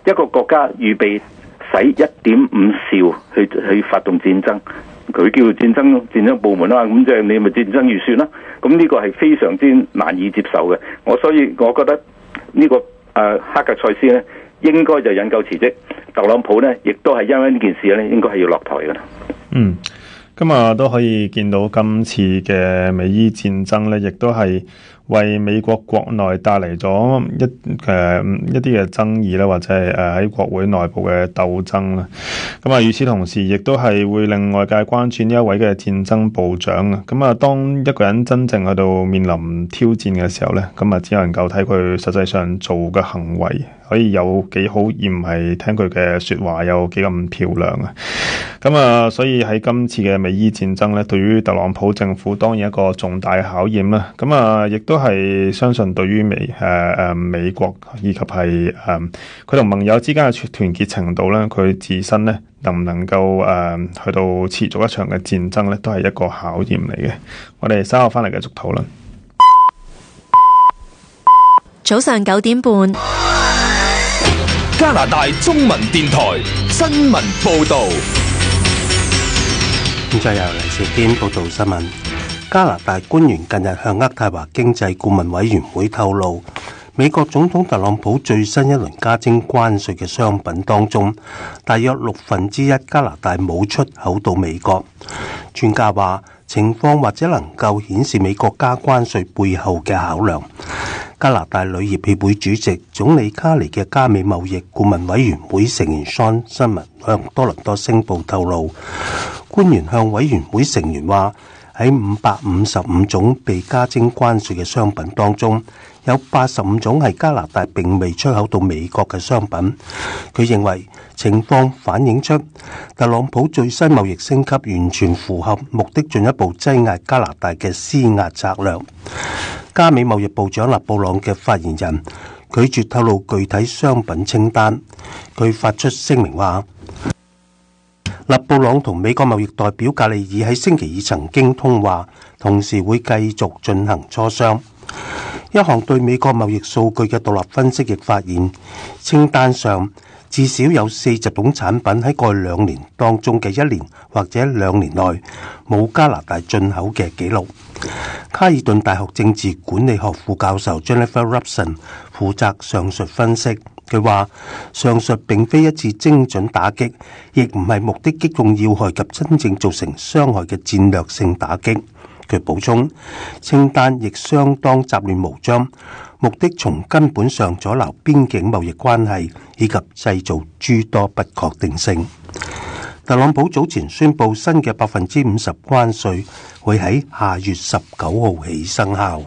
一個國家預備使1.5兆去發動戰爭，佢叫做戰爭部門啊嘛，咁即係你咪戰爭預算啦。咁呢個係非常之難以接受嘅。所以我覺得呢個哈格塞斯呢應該就引咎辭職，特朗普呢亦都係因為呢件事呢應該係要落台㗎啦。 今日都可以見到今次嘅美伊戰爭呢，亦都係為美國國內帶嚟咗一啲嘅爭議啦，或者係喺國會內部嘅鬥爭啦。與此同時，亦都係會令外界關注呢一位嘅戰爭部長啊。當一個人真正去到面臨挑戰嘅時候呢，只能夠睇佢實際上做嘅行為可以有幾好，而唔係聽佢嘅說話有幾咁漂亮啊。所以喺今次嘅美伊戰爭呢，對於特朗普政府當然一個重大嘅考驗啦。亦都係相信對於美國以及係佢同盟友之間嘅團結程度呢，佢自身呢能唔能夠去到持續一場嘅戰爭呢，都係一個考驗嚟嘅。我哋稍後翻嚟繼續討論。 早上9點半， 加拿大中文電台新聞報道。 現在由黎兆堅報道新聞。加拿大官員近日向渥太華經濟顧問委員會透露，美國總統特朗普最新一輪加徵關稅嘅商品當中，大約1/6加拿大冇出口到美國。專家話，情況或者能夠顯示美國加關稅背後嘅考量。加拿大旅業協會主席總理卡尼嘅加美貿易顧問委員會成員 Sean Simon 向多倫多星報透露，官員向委員會成員話，喺555種被加徵關稅嘅商品當中，有85種係加拿大並未出口到美國嘅商品。佢認為情況反映出特朗普最新貿易升級完全符合目的進一步擠壓加拿大嘅施壓策略。加美貿易部長勒布朗嘅發言人拒絕透露具體商品清單。佢發出聲明話，勒布朗同美國貿易代表格里爾喺星期二曾經通話，同時會繼續進行磋商。一項對美國貿易數據嘅獨立分析亦發現，清單上至少有40種產品喺過去2年當中嘅1年或者2年內冇加拿大進口嘅記錄。卡爾頓大學政治管理學副教授 Jennifer Robson 負責上述分析。佢話，上述並非一次精準打擊，亦唔係目的擊中要害及真正造成傷害嘅戰略性打擊。佢補充，清單亦相當雜亂無章，目的從根本上阻撓邊境貿易關係，以及製造諸多不確定性。特朗普早前宣布新嘅50%關稅會喺下月19號起生效。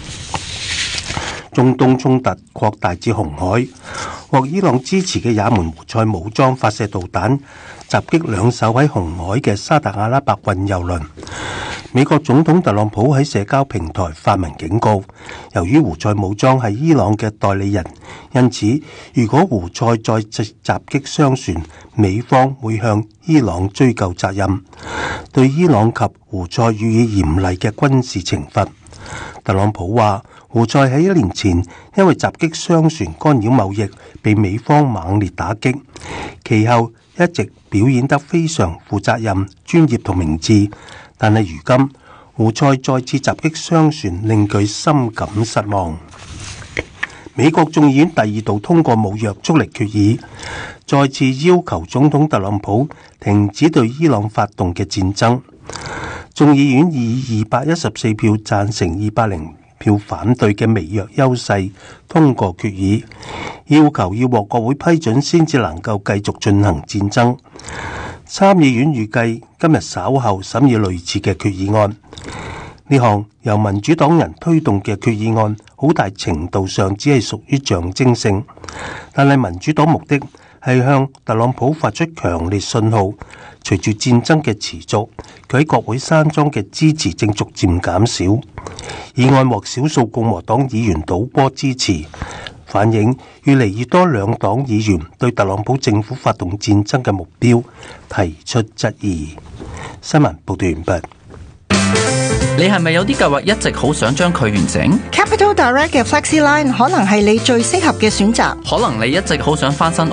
中東衝突擴大至紅海，獲伊朗支持嘅也門胡塞武裝發射導彈，襲擊2艘喺紅海嘅沙特阿拉伯運油輪。美國總統特朗普喺社交平台發文警告，由於胡塞武裝係伊朗嘅代理人，因此如果胡塞再襲擊商船，美方會向伊朗追究責任，對伊朗及胡塞予以嚴厲嘅軍事懲罰。特朗普話，胡塞喺1年前因為襲擊商船干擾貿易，被美方猛烈打擊，其後一直表現得非常負責任、專業同明智。但係如今胡塞再次襲擊商船，令佢深感失望。美國眾議院第2度通過無約束力決議，再次要求總統特朗普停止對伊朗發動嘅戰爭。眾議院以214票贊成、200票反對嘅微弱優勢通過決議，要求要獲國會批准先至能夠繼續進行戰爭。參議院預計今日稍後審議類似嘅決議案。呢項由民主黨人推動嘅決議案，好大程度上只係屬於象徵性，但係民主黨目的係向特朗普發出強烈信號。隨住戰爭嘅持續，佢喺國會山莊嘅支持正逐漸減少。議案獲少數共和黨議員倒戈支持，反映越嚟越多兩黨議員對特朗普政府發動戰爭嘅目標提出質疑。新聞報道完畢。 你係咪有啲計劃一直好想將佢完成？ Capital Direct 嘅 FlexiLine 可能係你最適合嘅選擇。 可能你一直好想翻新